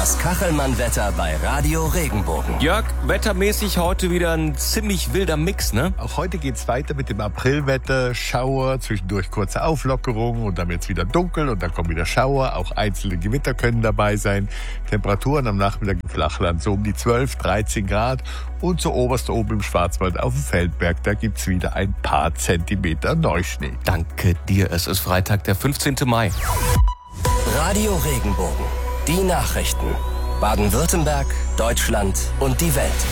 Das Kachelmann-Wetter bei Radio Regenbogen. Jörg, wettermäßig heute wieder ein ziemlich wilder Mix, ne? Auch heute geht's weiter mit dem Aprilwetter. Schauer, zwischendurch kurze Auflockerung und dann wird's wieder dunkel und dann kommen wieder Schauer. Auch einzelne Gewitter können dabei sein. Temperaturen am Nachmittag im Flachland so um die 12, 13 Grad. Und so oberst oben im Schwarzwald auf dem Feldberg, da gibt's wieder ein paar Zentimeter Neuschnee. Danke dir, es ist Freitag, der 15. Mai. Radio Regenbogen. Die Nachrichten. Baden-Württemberg, Deutschland und die Welt.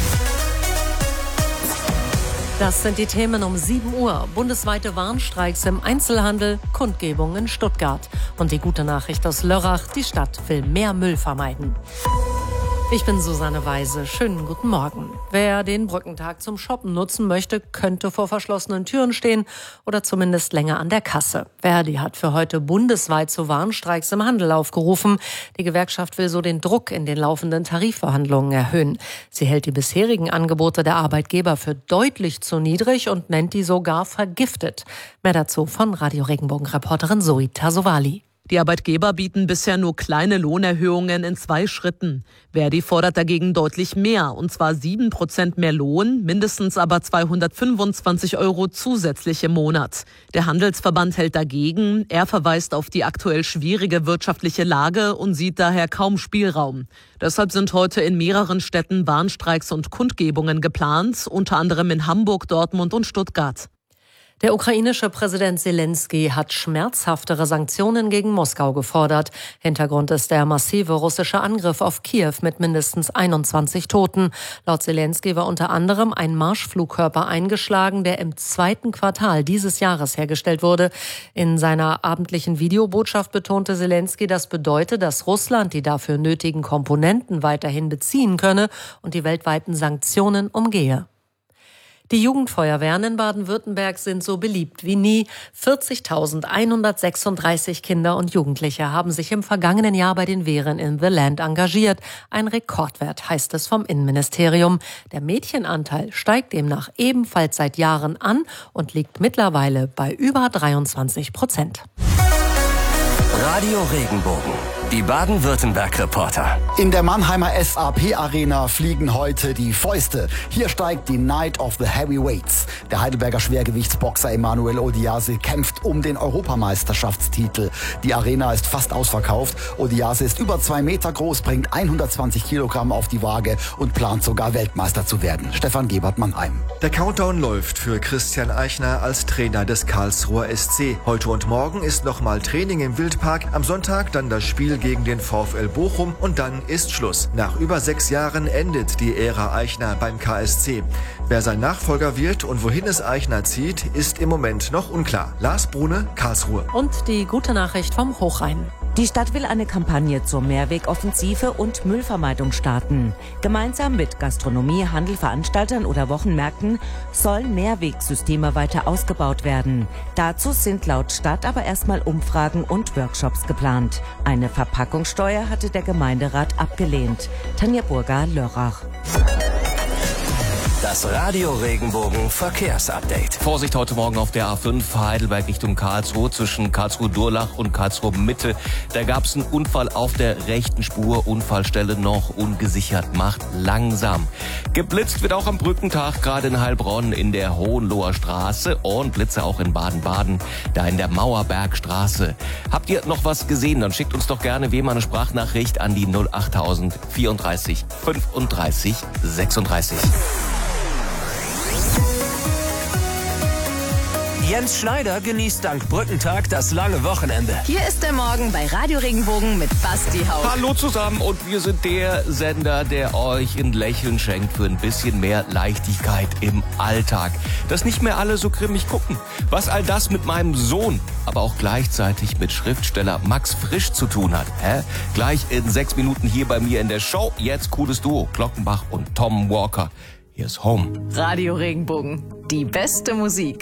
Das sind die Themen um 7 Uhr. Bundesweite Warnstreiks im Einzelhandel, Kundgebung in Stuttgart. Und die gute Nachricht aus Lörrach, die Stadt will mehr Müll vermeiden. Ich bin Susanne Weise. Schönen guten Morgen. Wer den Brückentag zum Shoppen nutzen möchte, könnte vor verschlossenen Türen stehen oder zumindest länger an der Kasse. Verdi hat für heute bundesweit zu Warnstreiks im Handel aufgerufen. Die Gewerkschaft will so den Druck in den laufenden Tarifverhandlungen erhöhen. Sie hält die bisherigen Angebote der Arbeitgeber für deutlich zu niedrig und nennt die sogar vergiftet. Mehr dazu von Radio Regenbogen-Reporterin Zoe Tasovali. Die Arbeitgeber bieten bisher nur kleine Lohnerhöhungen in 2 Schritten. Verdi fordert dagegen deutlich mehr, und zwar 7% mehr Lohn, mindestens aber 225 € zusätzlich im Monat. Der Handelsverband hält dagegen. Er verweist auf die aktuell schwierige wirtschaftliche Lage und sieht daher kaum Spielraum. Deshalb sind heute in mehreren Städten Warnstreiks und Kundgebungen geplant, unter anderem in Hamburg, Dortmund und Stuttgart. Der ukrainische Präsident Selenskyj hat schmerzhaftere Sanktionen gegen Moskau gefordert. Hintergrund ist der massive russische Angriff auf Kiew mit mindestens 21 Toten. Laut Selenskyj war unter anderem ein Marschflugkörper eingeschlagen, der im 2. Quartal dieses Jahres hergestellt wurde. In seiner abendlichen Videobotschaft betonte Selenskyj, das bedeutet, dass Russland die dafür nötigen Komponenten weiterhin beziehen könne und die weltweiten Sanktionen umgehe. Die Jugendfeuerwehren in Baden-Württemberg sind so beliebt wie nie. 40.136 Kinder und Jugendliche haben sich im vergangenen Jahr bei den Wehren in The Land engagiert. Ein Rekordwert, heißt es vom Innenministerium. Der Mädchenanteil steigt demnach ebenfalls seit Jahren an und liegt mittlerweile bei über 23%. Radio Regenbogen. Die Baden-Württemberg-Reporter. In der Mannheimer SAP-Arena fliegen heute die Fäuste. Hier steigt die Night of the Heavyweights. Der Heidelberger Schwergewichtsboxer Emanuel Odiase kämpft um den Europameisterschaftstitel. Die Arena ist fast ausverkauft. Odiase ist über 2 Meter groß, bringt 120 Kilogramm auf die Waage und plant sogar Weltmeister zu werden. Stefan Gebert, Mannheim. Der Countdown läuft für Christian Eichner als Trainer des Karlsruher SC. Heute und morgen ist nochmal Training im Wildpark. Am Sonntag dann das Spiel gegen den VfL Bochum und dann ist Schluss. Nach über 6 Jahren endet die Ära Eichner beim KSC. Wer sein Nachfolger wird und wohin es Eichner zieht, ist im Moment noch unklar. Lars Brune, Karlsruhe. Und die gute Nachricht vom Hochrhein. Die Stadt will eine Kampagne zur Mehrwegoffensive und Müllvermeidung starten. Gemeinsam mit Gastronomie, Handel, Veranstaltern oder Wochenmärkten sollen Mehrwegsysteme weiter ausgebaut werden. Dazu sind laut Stadt aber erstmal Umfragen und Workshops geplant. Eine Verpackungssteuer hatte der Gemeinderat abgelehnt. Tanja Burger, Lörrach. Das Radio Regenbogen Verkehrsupdate. Vorsicht heute Morgen auf der A5 Heidelberg Richtung Karlsruhe zwischen Karlsruhe-Durlach und Karlsruhe-Mitte. Da gab es einen Unfall auf der rechten Spur. Unfallstelle noch ungesichert. Macht langsam. Geblitzt wird auch am Brückentag, gerade in Heilbronn in der Hohenloher Straße und Blitze auch in Baden-Baden, da in der Mauerbergstraße. Habt ihr noch was gesehen? Dann schickt uns doch gerne wie immer eine Sprachnachricht an die 08000 34 35 36. Jens Schneider genießt dank Brückentag das lange Wochenende. Hier ist der Morgen bei Radio Regenbogen mit Basti Hauch. Hallo zusammen und wir sind der Sender, der euch ein Lächeln schenkt für ein bisschen mehr Leichtigkeit im Alltag. Dass nicht mehr alle so grimmig gucken. Was all das mit meinem Sohn, aber auch gleichzeitig mit Schriftsteller Max Frisch zu tun hat. Gleich in 6 Minuten hier bei mir in der Show. Jetzt cooles Duo, Glockenbach und Tom Walker. Hier ist Home. Radio Regenbogen, die beste Musik.